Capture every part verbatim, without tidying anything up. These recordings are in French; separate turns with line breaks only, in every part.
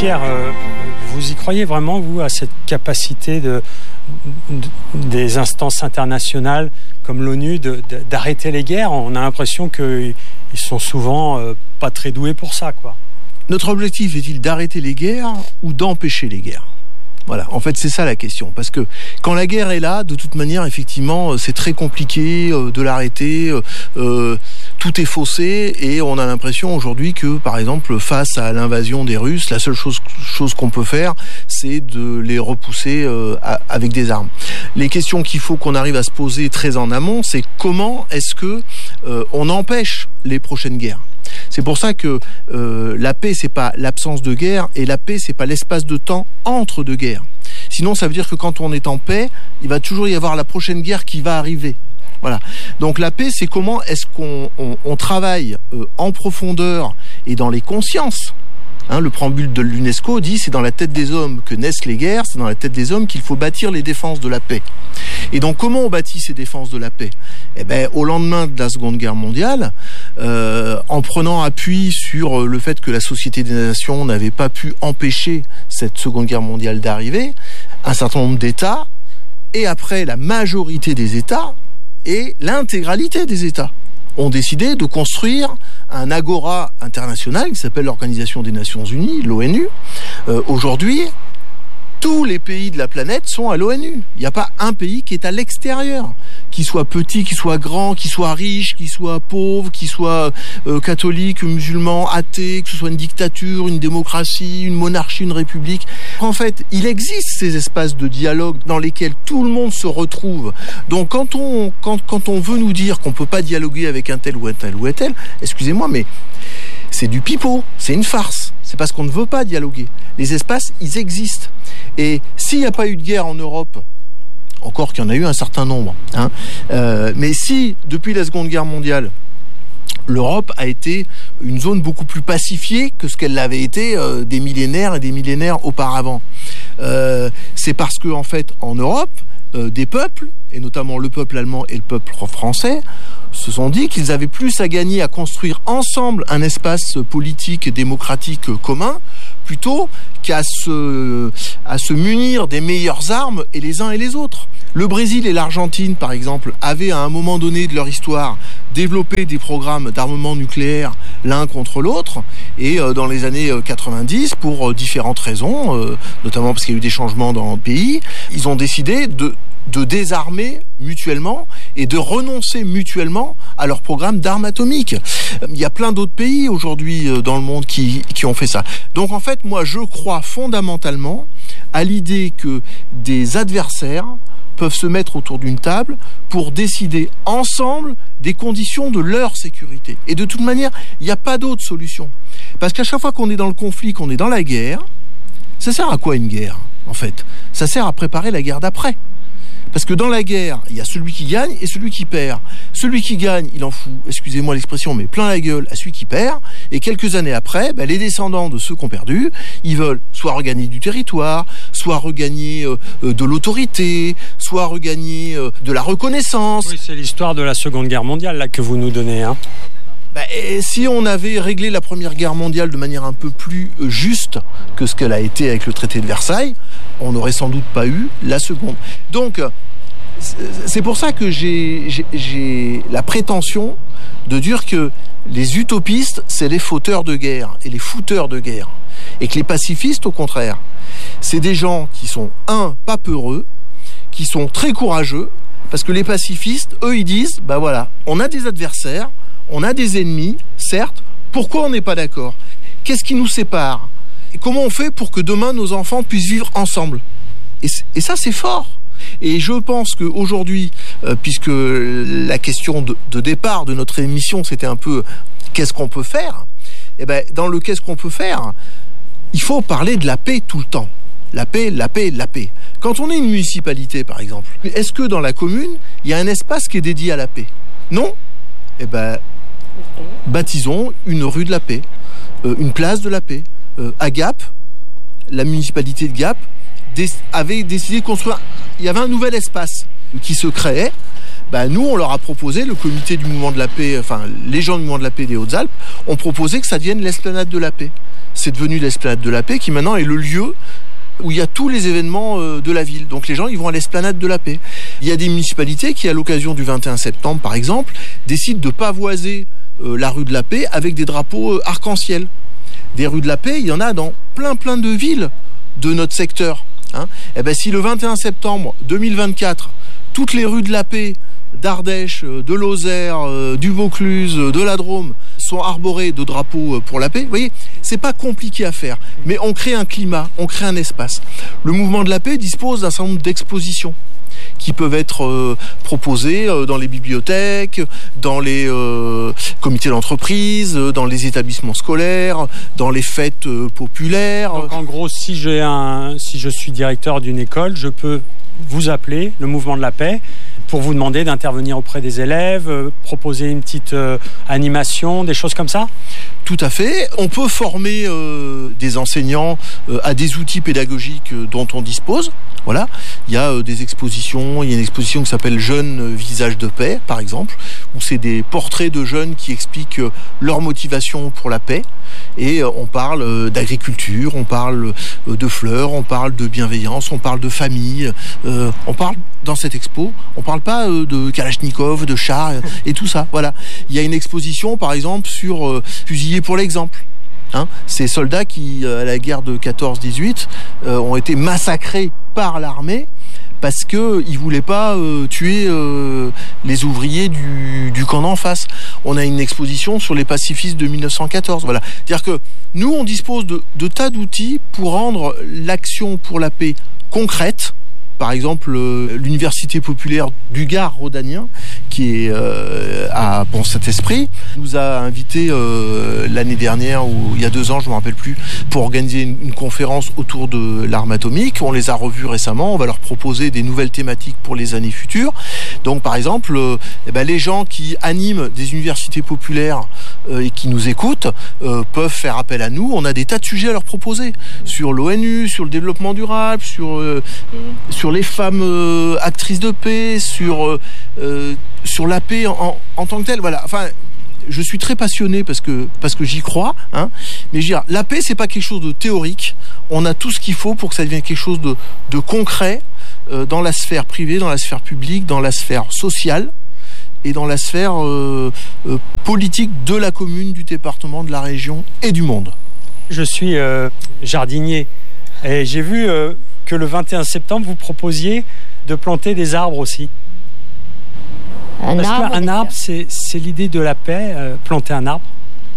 Pierre, euh, vous y croyez vraiment, vous, à cette capacité de, de, des instances internationales comme l'ONU de, de, d'arrêter les guerres? On a l'impression qu'ils sont souvent euh, pas très doués pour ça, quoi.
Notre objectif est-il d'arrêter les guerres ou d'empêcher les guerres ? Voilà, en fait, c'est ça la question. Parce que quand la guerre est là, de toute manière, effectivement, c'est très compliqué euh, de l'arrêter. Euh, tout est faussé et on a l'impression aujourd'hui que, par exemple, face à l'invasion des Russes, la seule chose, chose qu'on peut faire, c'est de les repousser euh, à, avec des armes. Les questions qu'il faut qu'on arrive à se poser très en amont, c'est comment est-ce que euh, on empêche les prochaines guerres. C'est pour ça que euh, la paix, c'est pas l'absence de guerre, et la paix, c'est pas l'espace de temps entre deux guerres. Sinon, ça veut dire que quand on est en paix, il va toujours y avoir la prochaine guerre qui va arriver. Voilà. Donc la paix, c'est comment est-ce qu'on on, on travaille euh, en profondeur et dans les consciences. Hein, le préambule de l'UNESCO dit c'est dans la tête des hommes que naissent les guerres, c'est dans la tête des hommes qu'il faut bâtir les défenses de la paix. Et donc comment on bâtit ces défenses de la paix ? Eh ben, au lendemain de la Seconde Guerre mondiale, euh, en prenant appui sur le fait que la Société des Nations n'avait pas pu empêcher cette Seconde Guerre mondiale d'arriver, un certain nombre d'États, et après la majorité des États, et l'intégralité des États, ont décidé de construire un agora international qui s'appelle l'Organisation des Nations Unies, l'ONU. Euh, aujourd'hui, tous les pays de la planète sont à l'ONU. Il n'y a pas un pays qui est à l'extérieur, qui soit petit, qui soit grand, qui soit riche, qui soit pauvre, qui soit euh, catholique, musulman, athée, que ce soit une dictature, une démocratie, une monarchie, une république. En fait, il existe ces espaces de dialogue dans lesquels tout le monde se retrouve. Donc quand on, quand, quand on veut nous dire qu'on ne peut pas dialoguer avec un tel ou un tel ou un tel, excusez-moi, mais c'est du pipeau, c'est une farce. C'est parce qu'on ne veut pas dialoguer. Les espaces, ils existent. Et s'il n'y a pas eu de guerre en Europe, encore qu'il y en a eu un certain nombre, hein, euh, mais si, depuis la Seconde Guerre mondiale, l'Europe a été une zone beaucoup plus pacifiée que ce qu'elle l'avait été euh, des millénaires et des millénaires auparavant, euh, c'est parce que, en fait, en Europe, euh, des peuples, et notamment le peuple allemand et le peuple français, se sont dit qu'ils avaient plus à gagner à construire ensemble un espace politique et démocratique commun plutôt qu'à se, à se munir des meilleures armes et les uns et les autres. Le Brésil et l'Argentine, par exemple, avaient à un moment donné de leur histoire développé des programmes d'armement nucléaire l'un contre l'autre, et euh, dans les années quatre-vingt-dix, pour euh, différentes raisons, euh, notamment parce qu'il y a eu des changements dans le pays, ils ont décidé de de désarmer mutuellement et de renoncer mutuellement à leur programme d'armes atomiques. Il y a plein d'autres pays aujourd'hui dans le monde qui, qui ont fait ça. Donc en fait, moi je crois fondamentalement à l'idée que des adversaires peuvent se mettre autour d'une table pour décider ensemble des conditions de leur sécurité. Et de toute manière, il n'y a pas d'autre solution. Parce qu'à chaque fois qu'on est dans le conflit, qu'on est dans la guerre, ça sert à quoi une guerre, en fait ? Ça sert à préparer la guerre d'après. Parce que dans la guerre, il y a celui qui gagne et celui qui perd. Celui qui gagne, il en fout, excusez-moi l'expression, mais plein la gueule à celui qui perd. Et quelques années après, ben, les descendants de ceux qui ont perdu, ils veulent soit regagner du territoire, soit regagner euh, de l'autorité, soit regagner euh, de la reconnaissance.
Oui, c'est l'histoire de la Seconde Guerre mondiale là que vous nous donnez, hein.
Bah, si on avait réglé la Première Guerre mondiale de manière un peu plus juste que ce qu'elle a été avec le traité de Versailles, on n'aurait sans doute pas eu la Seconde. Donc, c'est pour ça que j'ai, j'ai, j'ai la prétention de dire que les utopistes, c'est les fauteurs de guerre et les fouteurs de guerre. Et que les pacifistes, au contraire, c'est des gens qui sont, un, pas peureux, qui sont très courageux, parce que les pacifistes, eux, ils disent, bah voilà, on a des adversaires, on a des ennemis, certes. Pourquoi on n'est pas d'accord ? Qu'est-ce qui nous sépare ? Et comment on fait pour que demain nos enfants puissent vivre ensemble ? et, et ça, c'est fort. Et je pense qu'aujourd'hui, euh, puisque la question de, de départ de notre émission, c'était un peu qu'est-ce qu'on peut faire ? Eh ben, dans le qu'est-ce qu'on peut faire, il faut parler de la paix tout le temps. La paix, la paix, la paix. Quand on est une municipalité, par exemple, est-ce que dans la commune, il y a un espace qui est dédié à la paix ? Non ? Eh ben, baptisons une rue de la paix, euh, une place de la paix. Euh, à Gap, la municipalité de Gap dé- avait décidé de construire. Il y avait un nouvel espace qui se créait. Ben, nous, on leur a proposé, le comité du mouvement de la paix, enfin les gens du mouvement de la paix des Hautes-Alpes, ont proposé que ça devienne l'esplanade de la paix. c'est devenu l'esplanade de la Paix qui maintenant est le lieu où il y a tous les événements de la ville. Donc les gens, ils vont à l'esplanade de la Paix. Il y a des municipalités qui, à l'occasion du vingt et un septembre, par exemple, décident de pavoiser la rue de la Paix avec des drapeaux arc-en-ciel. Des rues de la Paix, il y en a dans plein plein de villes de notre secteur. Hein. Et ben, si le vingt et un septembre deux mille vingt-quatre, toutes les rues de la Paix, d'Ardèche, de Lozère, du Vaucluse, de la Drôme sont arborées de drapeaux pour la paix, vous voyez, c'est pas compliqué à faire, mais on crée un climat, on crée un espace. Le mouvement de la paix dispose d'un certain nombre d'expositions qui peuvent être euh, proposées euh, dans les bibliothèques, dans les euh, comités d'entreprise, euh, dans les établissements scolaires, dans les fêtes euh, populaires.
Donc en gros, si, j'ai un, si je suis directeur d'une école, je peux vous appeler, le mouvement de la paix, pour vous demander d'intervenir auprès des élèves, euh, proposer une petite euh, animation, des choses comme ça ?
Tout à fait. On peut former euh, des enseignants euh, à des outils pédagogiques euh, dont on dispose. Voilà. Il y a euh, des expositions. Il y a une exposition qui s'appelle Jeunes visages de paix, par exemple, où c'est des portraits de jeunes qui expliquent euh, leur motivation pour la paix. Et euh, on parle euh, d'agriculture, on parle euh, de fleurs, on parle de bienveillance, on parle de famille. Euh, on parle dans cette expo, on parle pas euh, de Kalachnikov, de chars euh, et tout ça. Voilà. Il y a une exposition, par exemple, sur euh, fusillés pour l'exemple. Hein, ces soldats qui, à la guerre de quatorze dix-huit, euh, ont été massacrés par l'armée parce qu'ils ne voulaient pas euh, tuer euh, les ouvriers du, du camp d'en face. On a une exposition sur les pacifistes de mille neuf cent quatorze. Voilà. C'est-à-dire que nous, on dispose de, de tas d'outils pour rendre l'action pour la paix concrète. Par exemple, euh, l'université populaire du Gard rhodanien, qui est euh, à Pont-Saint-Esprit, nous a invités euh, l'année dernière, ou il y a deux ans, je ne me rappelle plus, pour organiser une, une conférence autour de l'arme atomique. On les a revus récemment, on va leur proposer des nouvelles thématiques pour les années futures. Donc par exemple, euh, eh ben, les gens qui animent des universités populaires euh, et qui nous écoutent euh, peuvent faire appel à nous. On a des tas de sujets à leur proposer, sur l'ONU, sur le développement durable, sur... Euh, sur sur les femmes euh, actrices de paix, sur, euh, sur la paix en, en tant que telle. Voilà. Enfin, je suis très passionné parce que, parce que j'y crois. Hein. Mais je veux dire, la paix, c'est pas quelque chose de théorique. On a tout ce qu'il faut pour que ça devienne quelque chose de, de concret euh, dans la sphère privée, dans la sphère publique, dans la sphère sociale et dans la sphère euh, euh, politique de la commune, du département, de la région et du monde.
Je suis euh, jardinier et j'ai vu... Euh... que le vingt et un septembre, vous proposiez de planter des arbres aussi. Un Parce arbre, qu'un arbre, c'est, c'est l'idée de la paix, euh, planter un arbre.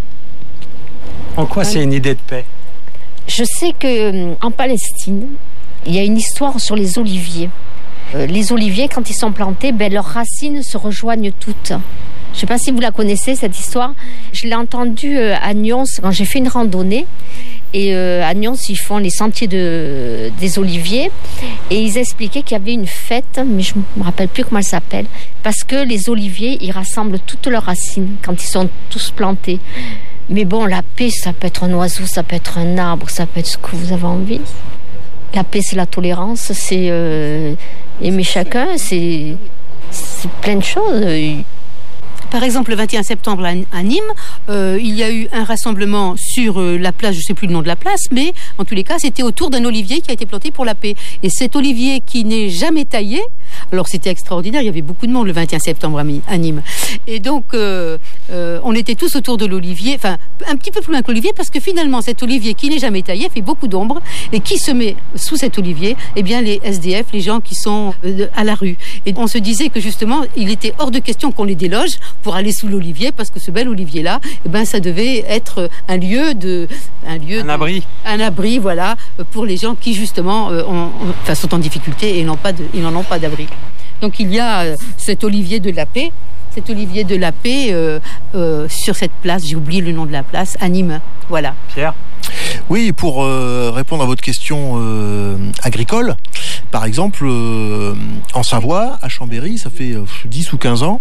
En quoi un... c'est une idée de paix ?
Je sais qu'en Palestine, il y a une histoire sur les oliviers. Euh, les oliviers, quand ils sont plantés, ben, leurs racines se rejoignent toutes. Je ne sais pas si vous la connaissez, cette histoire. Je l'ai entendue euh, à Nyons quand j'ai fait une randonnée. Et euh, à Nyons, ils font les sentiers de, des oliviers. Et ils expliquaient qu'il y avait une fête, mais je ne me rappelle plus comment elle s'appelle. Parce que les oliviers, ils rassemblent toutes leurs racines quand ils sont tous plantés. Mais bon, la paix, ça peut être un oiseau, ça peut être un arbre, ça peut être ce que vous avez envie. La paix, c'est la tolérance, c'est euh, aimer chacun, c'est, c'est plein de choses.
Par exemple, le vingt et un septembre à Nîmes, euh, il y a eu un rassemblement sur euh, la place, je ne sais plus le nom de la place, mais en tous les cas, c'était autour d'un olivier qui a été planté pour la paix. Et cet olivier qui n'est jamais taillé, alors c'était extraordinaire, il y avait beaucoup de monde le vingt et un septembre à Nîmes. Et donc, euh, euh, on était tous autour de l'olivier, enfin, un petit peu plus loin que l'olivier, parce que finalement, cet olivier qui n'est jamais taillé fait beaucoup d'ombre, et qui se met sous cet olivier, eh bien, les S D F, les gens qui sont euh, à la rue. Et on se disait que justement, il était hors de question qu'on les déloge pour aller sous l'olivier, parce que ce bel olivier-là, eh ben, ça devait être un lieu de...
Un lieu... Un de, abri.
Un abri, voilà, pour les gens qui, justement, euh, ont, enfin, sont en difficulté et n'ont pas de, ils n'en ont pas d'abri. Donc, il y a euh, cet olivier de la paix, cet olivier de la paix euh, euh, sur cette place, j'ai oublié le nom de la place, à Nîmes, voilà.
Pierre ?
Oui, pour euh, répondre à votre question euh, agricole, par exemple, euh, en Savoie, à Chambéry, ça fait euh, dix ou quinze ans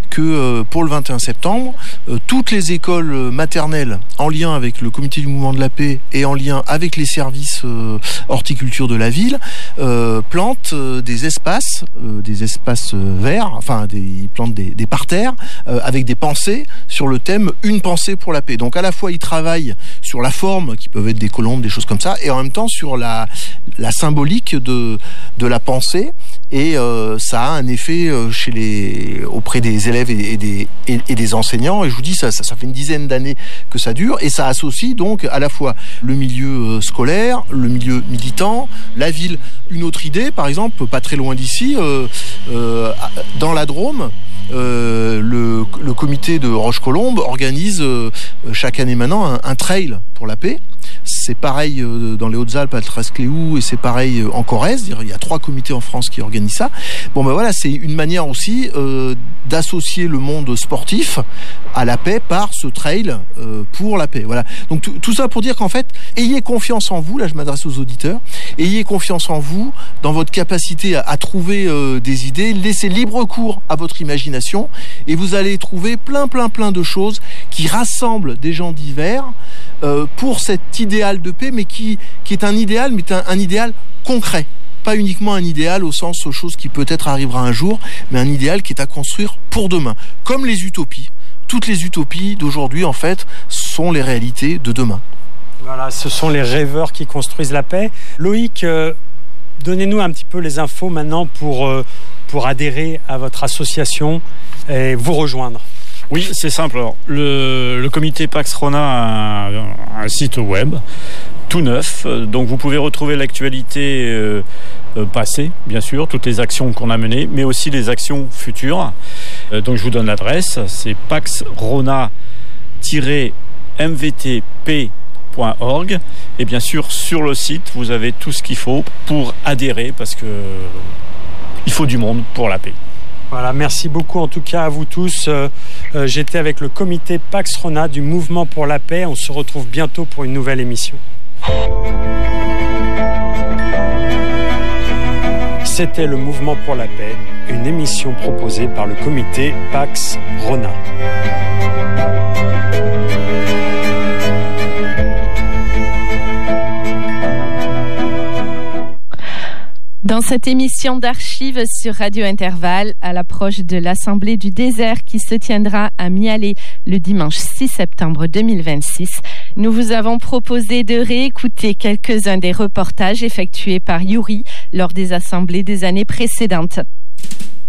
que euh, pour le vingt et un septembre, euh, toutes les écoles maternelles en lien avec le comité du mouvement de la paix et en lien avec les services euh, horticulture de la ville euh, plantent euh, des espaces, euh, des espaces euh, verts, enfin des, ils plantent des, des parterres euh, avec des pensées sur le thème une pensée pour la paix. Donc à la fois ils travaillent sur la forme qui peuvent être des colombes, des choses comme ça, et en même temps sur la, la symbolique de, de la pensée. Et euh, ça a un effet euh, chez les, auprès des élèves et, et, des, et, et des enseignants. Et je vous dis, ça, ça, ça fait une dizaine d'années que ça dure. Et ça associe donc à la fois le milieu euh, scolaire, le milieu militant, la ville. Une autre idée, par exemple, pas très loin d'ici, euh, euh, dans la Drôme, Euh, le, le comité de Roche-Colombe organise euh, chaque année maintenant un, un trail pour la paix. C'est pareil euh, dans les Hautes-Alpes à Trascléou et c'est pareil euh, en Corrèze. Il y a trois comités en France qui organisent ça. Bon ben voilà, c'est une manière aussi euh, d'associer le monde sportif à la paix par ce trail euh, pour la paix. Voilà. Donc tout, tout ça pour dire qu'en fait, ayez confiance en vous. Là, je m'adresse aux auditeurs. Ayez confiance en vous, dans votre capacité à, à trouver euh, des idées. Laissez libre cours à votre imagination. Et vous allez trouver plein, plein, plein de choses qui rassemblent des gens divers euh, pour cet idéal de paix, mais qui, qui est un idéal, mais un, un idéal concret. Pas uniquement un idéal au sens de chose qui peut-être arrivera un jour, mais un idéal qui est à construire pour demain. Comme les utopies. Toutes les utopies d'aujourd'hui, en fait, sont les réalités de demain.
Voilà, ce sont les rêveurs qui construisent la paix. Loïc, euh, donnez-nous un petit peu les infos maintenant pour... Euh, pour adhérer à votre association et vous rejoindre.
Oui, c'est simple. Alors, le, le comité Pax Rona a un, un site web tout neuf, donc vous pouvez retrouver l'actualité euh, passée, bien sûr, toutes les actions qu'on a menées, mais aussi les actions futures. Euh, donc je vous donne l'adresse, c'est pax rona tiret m v t p point org et bien sûr sur le site vous avez tout ce qu'il faut pour adhérer parce que il faut du monde pour la paix.
Voilà, merci beaucoup en tout cas à vous tous. Euh, euh, j'étais avec le comité Pax Rona du Mouvement pour la paix. On se retrouve bientôt pour une nouvelle émission. C'était le Mouvement pour la paix, une émission proposée par le comité Pax Rona.
Dans cette émission d'archives sur Radio Intervalle, à l'approche de l'Assemblée du désert qui se tiendra à Mialet le dimanche six septembre deux mille vingt-six, nous vous avons proposé de réécouter quelques-uns des reportages effectués par Yuri lors des assemblées des années précédentes.